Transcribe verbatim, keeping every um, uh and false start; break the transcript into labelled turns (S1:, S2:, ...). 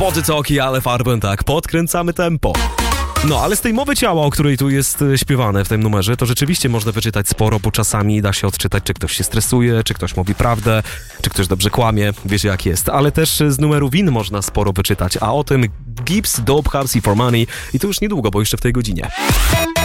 S1: Spody Talki, ale Farben, tak, podkręcamy tempo. No, ale z tej mowy ciała, o której tu jest śpiewane w tym numerze, to rzeczywiście można wyczytać sporo, bo czasami da się odczytać, czy ktoś się stresuje, czy ktoś mówi prawdę, czy ktoś dobrze kłamie, wiecie jak jest. Ale też z numeru win można sporo wyczytać, a o tym Gibbs, Dope House i For Money i to już niedługo, bo jeszcze w tej godzinie.